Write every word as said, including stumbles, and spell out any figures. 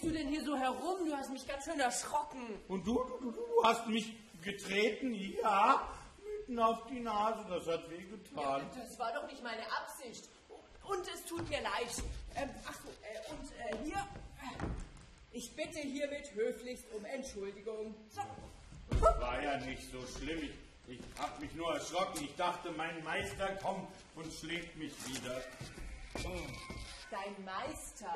du denn hier so herum? Du hast mich ganz schön erschrocken. Und du, du, du, du hast mich getreten, ja, mitten auf die Nase, das hat wehgetan. Ja, das war doch nicht meine Absicht. Und es tut mir leid. Ähm, ach so, äh, und äh, hier, äh, ich bitte hiermit höflichst um Entschuldigung. So. Das war ja nicht so schlimm. Ich, ich hab mich nur erschrocken. Ich dachte, mein Meister kommt und schlägt mich wieder. Dein Meister?